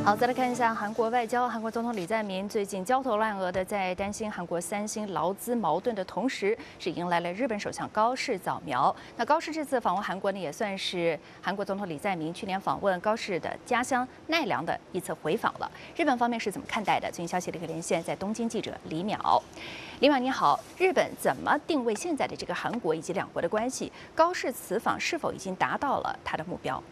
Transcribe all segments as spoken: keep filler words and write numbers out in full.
好，再来看一下韩国外交。韩国总统李在明最近焦头烂额的在担心韩国三星劳资矛盾的同时，是迎来了日本首相高市早苗。那高市这次访问韩国呢，也算是韩国总统李在明去年访问高市的家乡奈良的一次回访了。日本方面是怎么看待的？最新消息立刻连线在东京记者李淼。李淼你好，日本怎么定位现在的这个韩国以及两国的关系？高市此访是否已经达到了他的目标？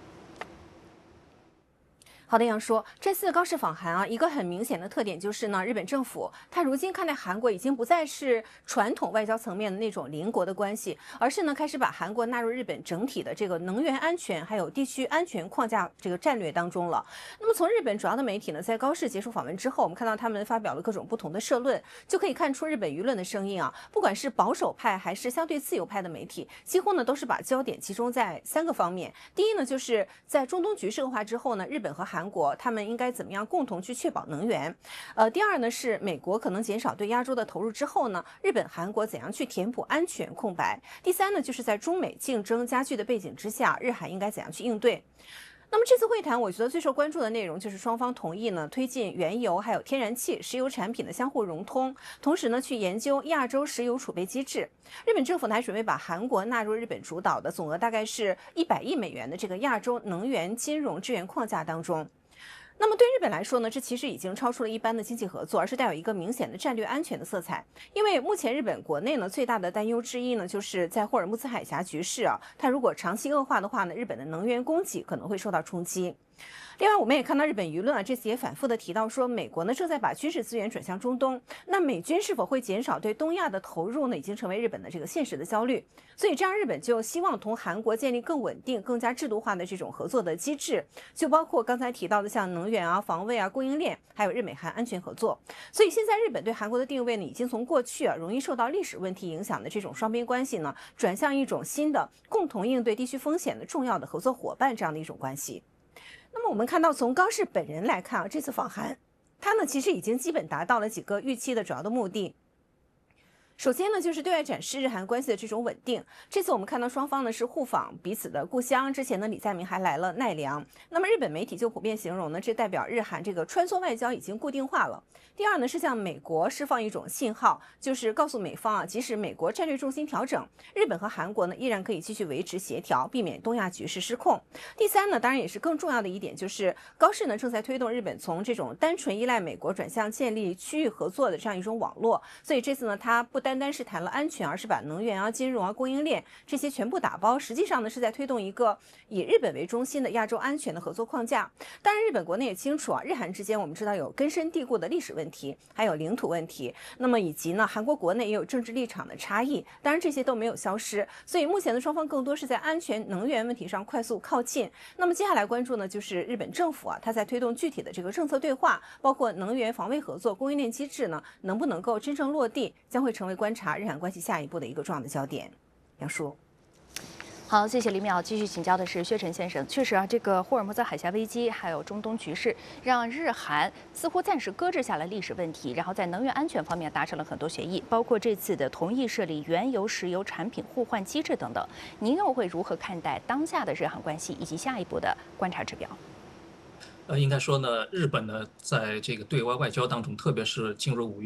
好的，杨叔，这次高市访韩啊，一个很明显的特点就是呢，日本政府它如今看待韩国已经不再是传统外交层面的那种邻国的关系，而是呢开始把韩国纳入日本整体的这个能源安全还有地区安全框架这个战略当中了。那么从日本主要的媒体呢，在高市结束访问之后，我们看到他们发表了各种不同的社论，就可以看出日本舆论的声音啊，不管是保守派还是相对自由派的媒体，几乎呢都是把焦点集中在三个方面。第一呢，就是在中东局势恶化之后呢，日本和韩韩国他们应该怎么样共同去确保能源？呃，第二呢是美国可能减少对亚洲的投入之后呢，日本、韩国怎样去填补安全空白？第三呢就是在中美竞争加剧的背景之下，日韩应该怎样去应对？ 那么这次会谈，我觉得最受关注的内容就是双方同意呢，推进原油还有天然气、石油产品的相互融通，同时呢去研究亚洲石油储备机制。日本政府呢还准备把韩国纳入日本主导的总额大概是一百亿美元的这个亚洲能源金融支援框架当中。 那么对日本来说呢，这其实已经超出了一般的经济合作，而是带有一个明显的战略安全的色彩。因为目前日本国内呢最大的担忧之一呢，就是在霍尔木兹海峡局势啊，它如果长期恶化的话呢，日本的能源供给可能会受到冲击。 另外，我们也看到日本舆论啊，这次也反复的提到说，美国呢正在把军事资源转向中东，那美军是否会减少对东亚的投入呢，已经成为日本的这个现实的焦虑。所以，这样日本就希望同韩国建立更稳定、更加制度化的这种合作的机制，就包括刚才提到的像能源啊、防卫啊、供应链，还有日美韩安全合作。所以，现在日本对韩国的定位呢，已经从过去啊容易受到历史问题影响的这种双边关系呢，转向一种新的共同应对地区风险的重要的合作伙伴这样的一种关系。 那么我们看到，从高市本人来看啊，这次访韩，他呢其实已经基本达到了几个预期的主要的目的。 首先呢，就是对外展示日韩关系的这种稳定。这次我们看到双方呢是互访彼此的故乡。之前呢，李在明还来了奈良。那么日本媒体就普遍形容呢，这代表日韩这个穿梭外交已经固定化了。第二呢，是向美国释放一种信号，就是告诉美方啊，即使美国战略重心调整，日本和韩国呢依然可以继续维持协调，避免东亚局势失控。第三呢，当然也是更重要的一点，就是高市呢正在推动日本从这种单纯依赖美国转向建立区域合作的这样一种网络。所以这次呢，他不 单单是谈了安全，而是把能源啊、金融啊、供应链这些全部打包，实际上呢是在推动一个以日本为中心的亚洲安全的合作框架。当然，日本国内也清楚啊，日韩之间我们知道有根深蒂固的历史问题，还有领土问题，那么以及呢，韩国国内也有政治立场的差异，当然这些都没有消失。所以目前的双方更多是在安全能源问题上快速靠近。那么接下来关注呢，就是日本政府啊，它在推动具体的这个政策对话，包括能源防卫合作、供应链机制呢，能不能够真正落地，将会成为观察 日韩关系下一步的一个重要的焦点，杨叔。 好，谢谢李淼。继续请教的是薛晨先生。确实啊，这个霍尔木兹海峡危机还有中东局势，让日韩似乎暂时搁置下了历史问题，然后在能源安全方面达成了很多协议，包括这次的同意设立原油、石油产品互换机制等等。您又会如何看待当下的日韩关系以及下一步的观察指标？ 呃，应该说呢，日本呢，在这个对外外交当中，特别是进入五月。